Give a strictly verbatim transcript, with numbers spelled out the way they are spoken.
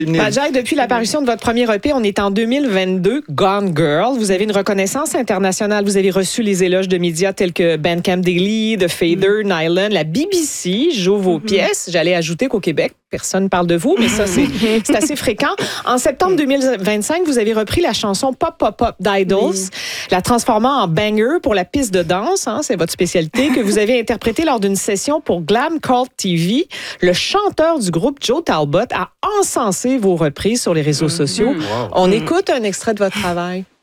Bajaj, depuis l'apparition de votre premier E P, on est en deux mille vingt-deux, Gone Girl. Vous avez une reconnaissance internationale. Vous avez reçu les éloges de médias tels que Bandcamp Daily, The Fader, mm. Nylon, la B B C joue vos mm-hmm. pièces. J'allais ajouter qu'au Québec, personne ne parle de vous, mais ça, c'est, c'est assez fréquent. En septembre deux mille vingt-cinq, vous avez repris la chanson Pop Pop Pop d'Idols, oui. la transformant en banger pour la piste de danse, hein, c'est votre spécialité, que vous avez interprétée lors d'une session pour Glam Cult T V. Le chanteur du groupe Joe Talbot a encensé vos reprises sur les réseaux sociaux. Mm-hmm. Wow. On écoute un extrait de votre travail.